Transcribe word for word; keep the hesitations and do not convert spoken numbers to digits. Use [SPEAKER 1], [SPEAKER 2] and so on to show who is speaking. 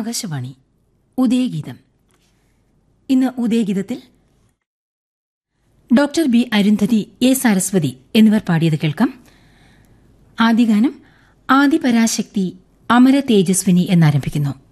[SPEAKER 1] ആകാശവാണി ഉദയഗീതം. ഇന്ന് ഉദയഗീതത്തിൽ doctor B Arundhati, A Saraswati എന്നിവർ പാടിയത് കേൾക്കാം. ആദ്യഗാനം ആദിപരാശക്തി അമര തേജസ്വിനി എന്നാരംഭിക്കുന്നു.